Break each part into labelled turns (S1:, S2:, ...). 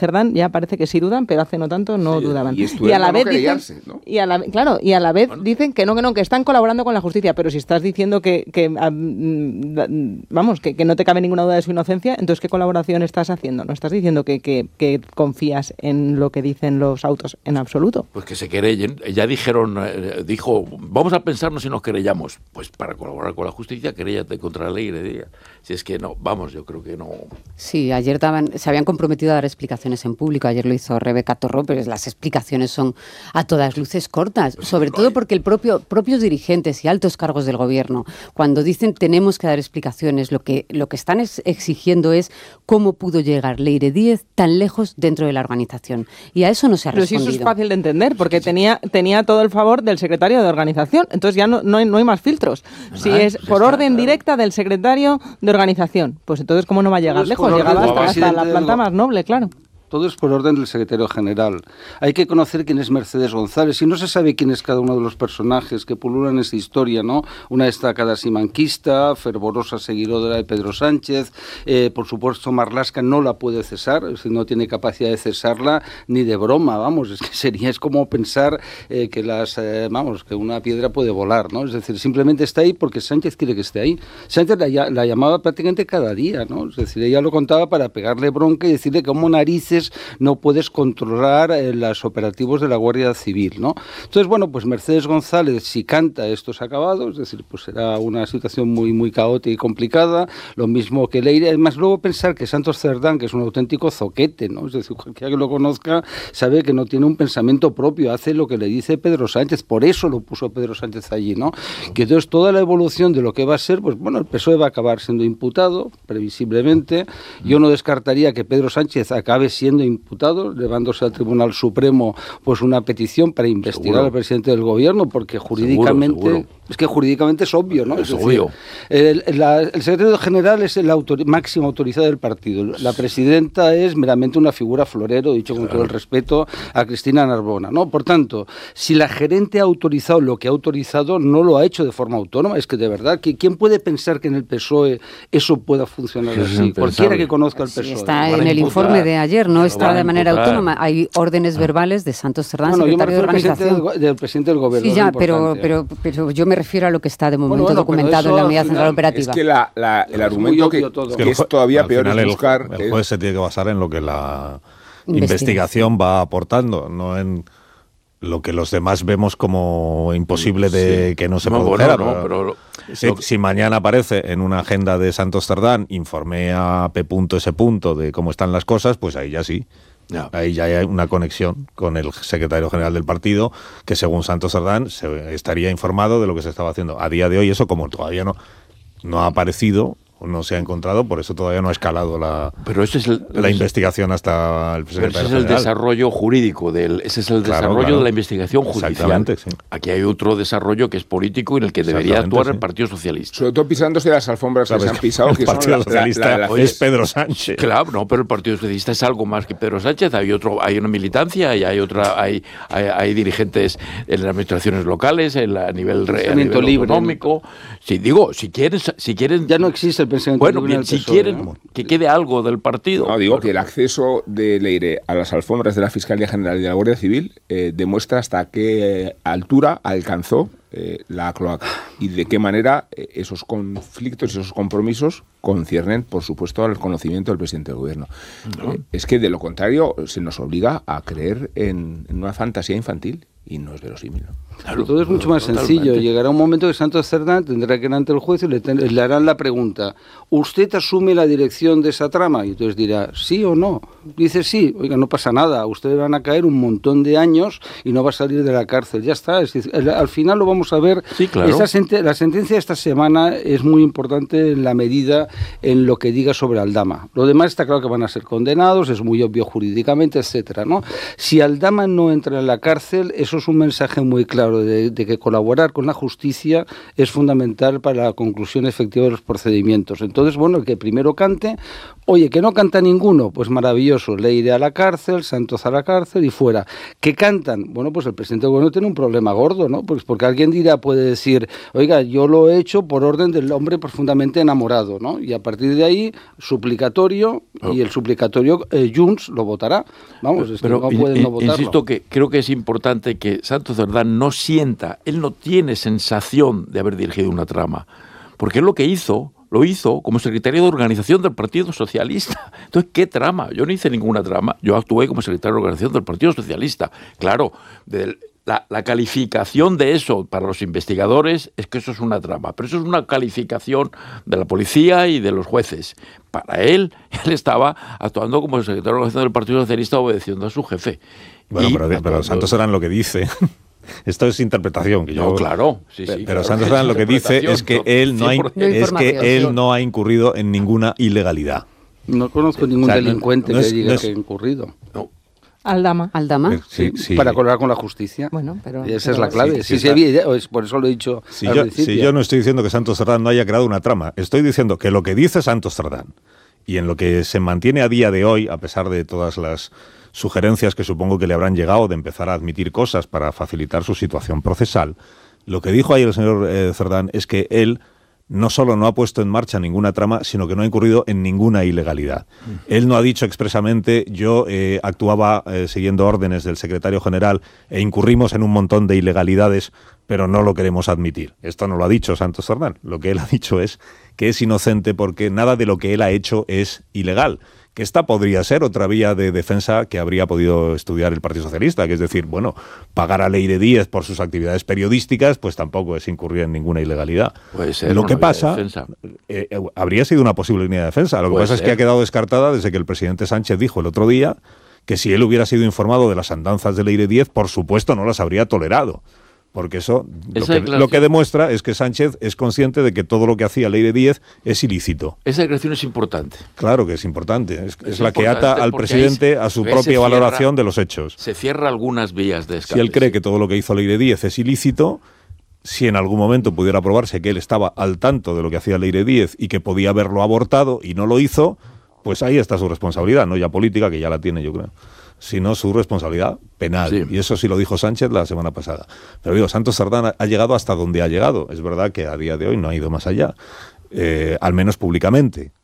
S1: Cerdán ya parece que sí dudan, pero hace no tanto no dudaban.
S2: Y a la vez dicen, ¿no?
S1: y a la vez dicen que no, que están colaborando con la justicia, pero si estás diciendo que no te cabe ninguna duda de su inocencia, entonces ¿qué colaboración estás haciendo? No estás diciendo que confías en lo que dicen los autos en absoluto.
S3: Pues que se querellen. Ya dijo, vamos a pensarnos si nos querellamos. Pues para colaborar con la justicia, queréllate contra la ley. Si es que no, yo creo que no.
S4: Sí, ayer se habían comprometido a dar explicaciones en público. Ayer lo hizo Rebeca Torró, pero las explicaciones son a todas luces cortas, sobre todo porque propios dirigentes y altos cargos del gobierno, cuando dicen tenemos que dar explicaciones, lo que están exigiendo es cómo pudo llegar Leire Díez tan lejos dentro de la organización. Y a eso no se ha respondido.
S1: Pero sí, eso es fácil de entender, porque tenía todo el favor del secretario de organización, entonces ya no hay más filtros. Si es por orden directa del secretario de organización, pues entonces ¿cómo no va a llegar lejos? Llegaba hasta la planta más noble, claro.
S5: Todo es por orden del secretario general. Hay que conocer quién es Mercedes González. Y no se sabe quién es cada uno de los personajes que pululan esta historia, ¿no? Una destacada simanquista, fervorosa seguidora de Pedro Sánchez. Por supuesto, Marlaska no la puede cesar, es decir, no tiene capacidad de cesarla ni de broma, vamos. Es como pensar que una piedra puede volar, ¿no? Es decir, simplemente está ahí porque Sánchez quiere que esté ahí. Sánchez la llamaba prácticamente cada día, ¿no? Es decir, ella lo contaba para pegarle bronca y decirle cómo narices no puedes controlar los operativos de la Guardia Civil, ¿no? Entonces, bueno, pues Mercedes González, si canta, esto se ha acabado, es decir, pues será una situación muy, muy caótica y complicada, lo mismo que Leire. Además, luego pensar que Santos Cerdán, que es un auténtico zoquete, ¿no? Es decir, cualquiera que lo conozca sabe que no tiene un pensamiento propio, hace lo que le dice Pedro Sánchez, por eso lo puso Pedro Sánchez allí, ¿no? Que entonces toda la evolución de lo que va a ser, pues bueno, el PSOE va a acabar siendo imputado, previsiblemente. Yo no descartaría que Pedro Sánchez acabe siendo imputado, llevándose al Tribunal Supremo pues una petición para investigar al presidente del gobierno, porque jurídicamente
S3: seguro.
S5: Es que jurídicamente es obvio, ¿no?
S3: Es obvio.
S5: El secretario general es el máximo autorizado del partido. La presidenta es meramente una figura florero, dicho con todo el respeto a Cristina Narbona, ¿no? Por tanto, si la gerente ha autorizado lo que ha autorizado, no lo ha hecho de forma autónoma. Es que de verdad, ¿quién puede pensar que en el PSOE eso pueda funcionar así? Cualquiera que conozca el PSOE.
S4: Sí, está en el informe de ayer, no está de manera autónoma. Hay órdenes verbales de Santos Cerdán, secretario de organización.
S5: Del presidente del gobierno.
S4: Sí, ya, pero yo me refiero a lo que está de momento documentado en la Unidad Central Operativa.
S2: Es que el argumento que es todavía peor es buscar...
S6: El juez se tiene que basar en lo que la investigación va aportando, no en lo que los demás vemos como imposible de que no se produjera.
S3: Pero
S6: si mañana aparece en una agenda de Santos Cerdán, informé a P.S. de cómo están las cosas, pues ahí ya sí. Ahí ya hay una conexión con el secretario general del partido, que según Santos Cerdán estaría informado de lo que se estaba haciendo. A día de hoy eso, como todavía no ha aparecido, no se ha encontrado, por eso todavía no ha escalado la investigación hasta el secretario general.
S3: Ese es el desarrollo jurídico, desarrollo de la investigación judicial.
S6: Sí.
S3: Aquí hay otro desarrollo que es político en el que debería actuar el Partido Socialista.
S2: Sobre todo pisándose las alfombras que se han pisado, que
S6: el Partido Socialista es Pedro Sánchez.
S3: Claro, no, pero el Partido Socialista es algo más que Pedro Sánchez. Hay una militancia y hay dirigentes en las administraciones locales, a nivel económico. Si quieren
S5: ya no existe el pensamiento libre.
S3: Bueno, bien, si quieren que quede algo del partido.
S2: No, digo que el acceso de Leire a las alfombras de la Fiscalía General y de la Guardia Civil demuestra hasta qué altura alcanzó la cloaca y de qué manera esos conflictos y esos compromisos conciernen, por supuesto, al conocimiento del presidente del gobierno. Es que de lo contrario se nos obliga a creer en una fantasía infantil y no es verosímil, ¿no?
S5: Claro, todo es mucho más sencillo. Llegará un momento que Santos Cerdán tendrá que ir ante el juez y le harán la pregunta: ¿usted asume la dirección de esa trama? Y entonces dirá, ¿sí o no? Dice sí, oiga, no pasa nada, a usted le van a caer un montón de años y no va a salir de la cárcel, ya está. Es decir, al final lo vamos a ver.
S3: Sí, claro.
S5: La sentencia de esta semana es muy importante en la medida en lo que diga sobre Aldama. Lo demás está claro que van a ser condenados, es muy obvio jurídicamente, etcétera, ¿no? Si Aldama no entra en la cárcel, eso es un mensaje muy claro claro de que colaborar con la justicia es fundamental para la conclusión efectiva de los procedimientos. Entonces, bueno, el que primero cante, oye, que no canta ninguno, pues maravilloso, Leire a la cárcel, Santos a la cárcel y fuera. ¿Qué cantan? Bueno, pues el presidente del gobierno tiene un problema gordo, ¿no? Pues porque alguien puede decir, oiga, yo lo he hecho por orden del hombre profundamente enamorado, ¿no? Y a partir de ahí, suplicatorio, y el suplicatorio Junts lo votará. Vamos, es que no pueden no votarlo.
S3: Insisto que creo que es importante que Santos Cerdán no sienta, él no tiene sensación de haber dirigido una trama, porque él lo hizo como secretario de organización del Partido Socialista. Entonces, ¿qué trama? Yo no hice ninguna trama, yo actué como secretario de organización del Partido Socialista. Claro, la calificación de eso para los investigadores es que eso es una trama, pero eso es una calificación de la policía y de los jueces. Para él estaba actuando como secretario de organización del Partido Socialista obedeciendo a su jefe.
S6: Bueno, pero Santos Cerdán lo que dice... Esto es interpretación.
S3: Claro, sí.
S6: Pero Santos Cerdán lo que dice es que él no ha incurrido en ninguna ilegalidad.
S5: No conozco ningún delincuente que diga que ha incurrido.
S3: No.
S1: Aldama.
S6: Sí.
S5: Para colaborar con la justicia.
S1: Bueno, pero
S5: esa es la clave. Por eso lo he dicho al principio.
S6: Si yo no estoy diciendo que Santos Cerdán no haya creado una trama, estoy diciendo que lo que dice Santos Cerdán y en lo que se mantiene a día de hoy, a pesar de todas las sugerencias que supongo que le habrán llegado de empezar a admitir cosas para facilitar su situación procesal, lo que dijo ahí el señor Cerdán es que él no solo no ha puesto en marcha ninguna trama, sino que no ha incurrido en ninguna ilegalidad. Él no ha dicho expresamente, yo actuaba siguiendo órdenes del secretario general e incurrimos en un montón de ilegalidades, pero no lo queremos admitir. Esto no lo ha dicho Santos Cerdán. Lo que él ha dicho es que es inocente porque nada de lo que él ha hecho es ilegal. Que esta podría ser otra vía de defensa que habría podido estudiar el Partido Socialista, que es decir, bueno, pagar a Leire Díez por sus actividades periodísticas, pues tampoco es incurrir en ninguna ilegalidad.
S3: Puede ser
S6: lo que pasa, habría sido una posible línea de defensa. Lo que pasa es que ha quedado descartada desde que el presidente Sánchez dijo el otro día que si él hubiera sido informado de las andanzas de Leire Díez, por supuesto no las habría tolerado. Porque eso lo que demuestra es que Sánchez es consciente de que todo lo que hacía Leire Díez es ilícito.
S3: Esa declaración es importante.
S6: Claro que es importante. Es la que ata al presidente a su propia valoración de los hechos.
S3: Se cierra algunas vías de escape.
S6: Si él cree que todo lo que hizo Leire Díez es ilícito, si en algún momento pudiera probarse que él estaba al tanto de lo que hacía Leire Díez y que podía haberlo abortado y no lo hizo, pues ahí está su responsabilidad, no ya política, que ya la tiene, yo creo, sino su responsabilidad penal. Sí. Y eso sí lo dijo Sánchez la semana pasada. Pero digo, Santos Cerdán ha llegado hasta donde ha llegado. Es verdad que a día de hoy no ha ido más allá, al menos públicamente.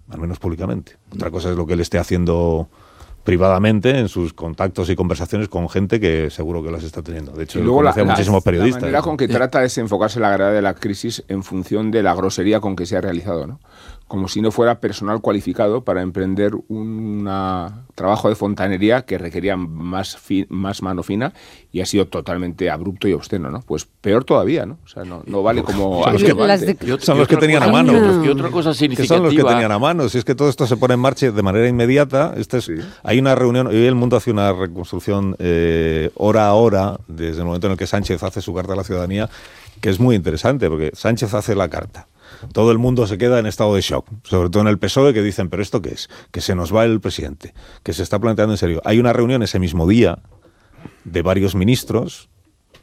S6: Otra cosa es lo que él esté haciendo privadamente en sus contactos y conversaciones con gente que seguro que las está teniendo. De hecho,
S2: y luego
S6: conoce a muchísimos periodistas.
S2: La manera con que trata es enfocarse la gravedad de la crisis en función de la grosería con que se ha realizado, ¿no? Como si no fuera personal cualificado para emprender un trabajo de fontanería que requería más mano fina y ha sido totalmente abrupto y obsceno, ¿no? Pues peor todavía, ¿no? O sea, no vale como...
S6: Son los que tenían a mano.
S3: Y otra cosa significativa...
S6: Que son los que tenían a mano. Si es que todo esto se pone en marcha de manera inmediata. Hay una reunión, hoy el mundo hace una reconstrucción hora a hora, desde el momento en el que Sánchez hace su carta a la ciudadanía, que es muy interesante, porque Sánchez hace la carta. Todo el mundo se queda en estado de shock, sobre todo en el PSOE, que dicen, ¿pero esto qué es? Que se nos va el presidente, que se está planteando en serio. Hay una reunión ese mismo día de varios ministros,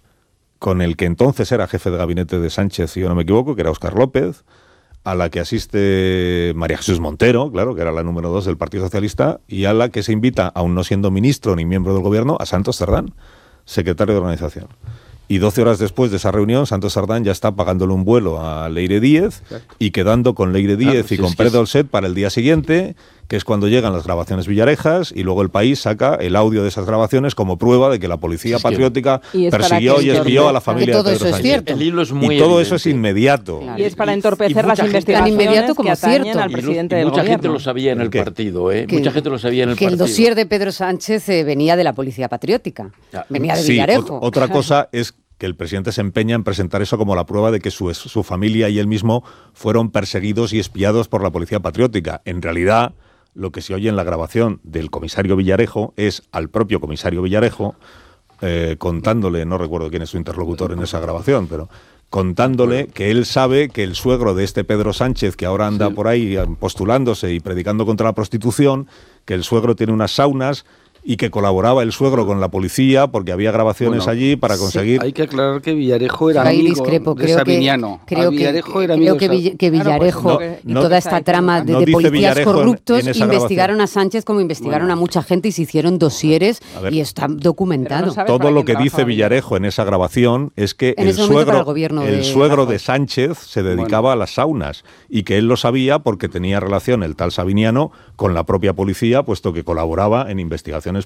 S6: con el que entonces era jefe de gabinete de Sánchez, si yo no me equivoco, que era Óscar López, a la que asiste María Jesús Montero, claro, que era la número 2 del Partido Socialista, y a la que se invita, aún no siendo ministro ni miembro del gobierno, a Santos Cerdán, secretario de organización. Y 12 horas después de esa reunión, Santos Cerdán ya está pagándole un vuelo a Leire Díez y quedando con Leire Díez y con Pérez Dolcet para el día siguiente, que es cuando llegan las grabaciones Villarejas, y luego el País saca el audio de esas grabaciones como prueba de que la policía patriótica persiguió y espió a la familia de Pedro Sánchez.
S3: El hilo es muy
S6: y todo
S3: evidente.
S6: eso es inmediato.
S1: Claro. Y es para entorpecer las investigaciones
S4: tan inmediato como
S1: que atañen
S4: cierto.
S1: al presidente del
S3: mucha
S1: gobierno.
S3: gente lo sabía en el partido, ¿eh? Mucha gente lo sabía en el partido.
S4: Que el dossier de Pedro Sánchez venía de la policía patriótica, venía de Villarejo.
S6: Otra cosa es que el presidente se empeña en presentar eso como la prueba de que su familia y él mismo fueron perseguidos y espiados por la policía patriótica. En realidad, lo que se oye en la grabación del comisario Villarejo es al propio comisario Villarejo contándole, no recuerdo quién es su interlocutor en esa grabación, pero contándole que él sabe que el suegro de este Pedro Sánchez, que ahora anda por ahí postulándose y predicando contra la prostitución, que el suegro tiene unas saunas y que colaboraba el suegro con la policía porque había grabaciones allí para conseguir...
S5: Sí, hay que aclarar que Villarejo era amigo de Sabiñano.
S4: Creo que Villarejo y toda esta trama de policías
S6: Villarejo
S4: corruptos investigaron a Sánchez como investigaron a mucha gente y se hicieron dosieres y está documentado.
S6: Todo lo que dice Villarejo en esa grabación es que el suegro de Sánchez se dedicaba a las saunas y que él lo sabía porque tenía relación el tal Sabiñano con la propia policía, puesto que colaboraba en investigaciones